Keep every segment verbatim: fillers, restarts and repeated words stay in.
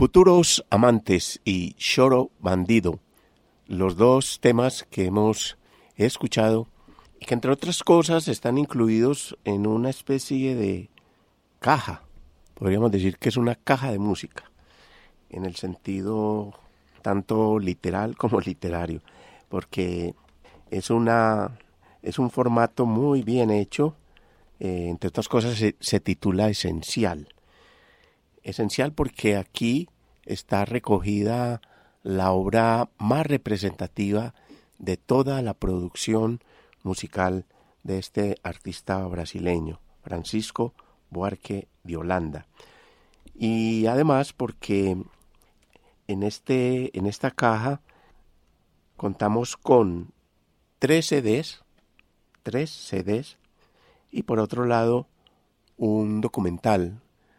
Futuros Amantes y Choro Bandido, los dos temas que hemos escuchado y que entre otras cosas están incluidos en una especie de caja. Podríamos decir que es una caja de música, en el sentido tanto literal como literario, porque es una es un formato muy bien hecho, eh, entre otras cosas se, se titula Esencial. Esencial porque aquí está recogida la obra más representativa de toda la producción musical de este artista brasileño, Francisco Buarque de Holanda. Y además porque en, este, en esta caja contamos con tres C Ds, tres C Ds, y por otro lado un documental,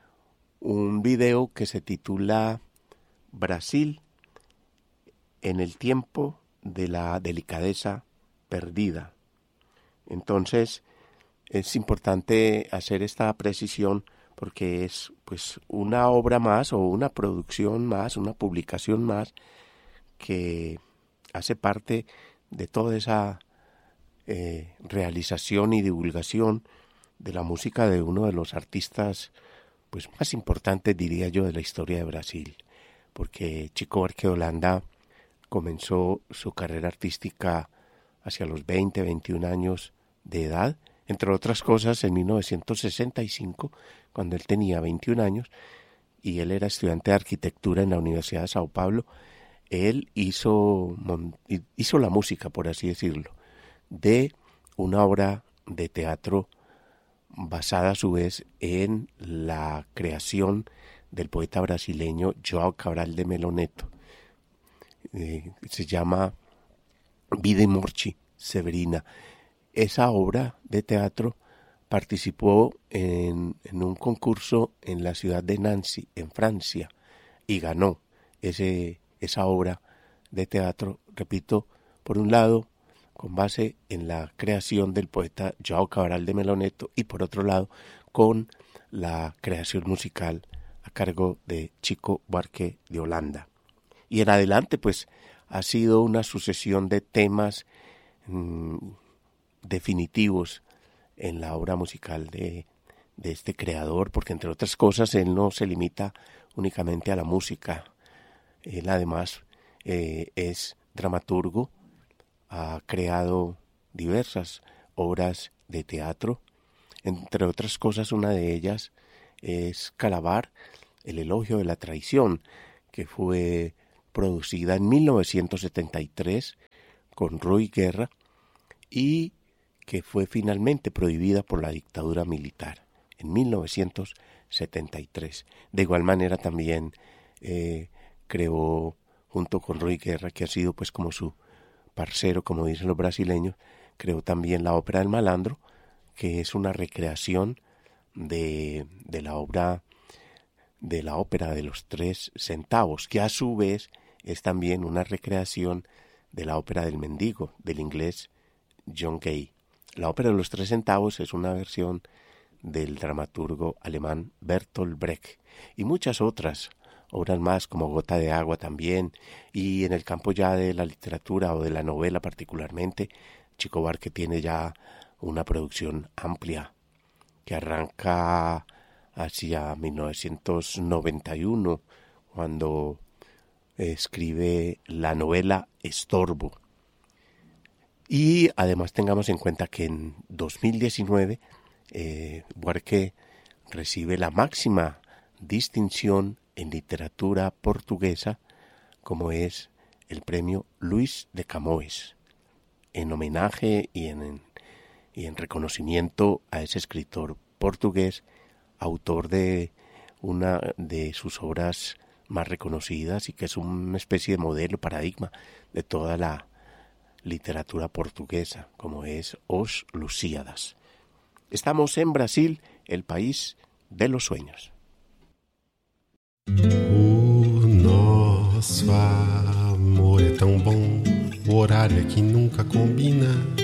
un video que se titula Brasil en el tiempo de la delicadeza perdida. Entonces es importante hacer esta precisión porque es pues una obra más o una producción más, una publicación más que hace parte de toda esa eh, realización y divulgación de la música de uno de los artistas pues más importantes, diría yo, de la historia de Brasil, porque Chico Buarque de Holanda comenzó su carrera artística hacia los veinte, veintiún años de edad, entre otras cosas en mil novecientos sesenta y cinco, cuando él tenía veintiún años, y él era estudiante de arquitectura en la Universidad de Sao Paulo. Él hizo, hizo la música, por así decirlo, de una obra de teatro basada a su vez en la creación del poeta brasileño João Cabral de Melo Neto. Eh, se llama Vida y Morte Severina. Esa obra de teatro participó en, en un concurso en la ciudad de Nancy, en Francia, y ganó ese, esa obra de teatro, repito, por un lado, con base en la creación del poeta João Cabral de Melo Neto y por otro lado con la creación musical a cargo de Chico Buarque de Holanda. Y en adelante pues ha sido una sucesión de temas mmm, definitivos en la obra musical de, de este creador, porque entre otras cosas él no se limita únicamente a la música, él además eh, es dramaturgo, ha creado diversas obras de teatro, entre otras cosas una de ellas es Calabar, el elogio de la traición, que fue producida en mil novecientos setenta y tres con Rui Guerra y que fue finalmente prohibida por la dictadura militar en mil novecientos setenta y tres. De igual manera también eh, creó junto con Rui Guerra, que ha sido pues como su parcero, como dicen los brasileños, creó también la ópera del Malandro, que es una recreación de, de la obra de la ópera de los tres centavos, que a su vez es también una recreación de la ópera del Mendigo, del inglés John Gay. La ópera de los tres centavos es una versión del dramaturgo alemán Bertolt Brecht y muchas otras obras más como Gota de Agua también, y en el campo ya de la literatura o de la novela particularmente, Chico Buarque tiene ya una producción amplia que arranca hacia mil novecientos noventa y uno cuando escribe la novela Estorbo. Y además tengamos en cuenta que en dos mil diecinueve eh, Buarque recibe la máxima distinción en literatura portuguesa, como es el premio Luis de Camões, en homenaje y en, y en reconocimiento a ese escritor portugués, autor de una de sus obras más reconocidas y que es una especie de modelo, paradigma de toda la literatura portuguesa, como es Os Lusíadas. Estamos en Brasil, el país de los sueños. O nosso amor é tão bom, o horário é que nunca combina.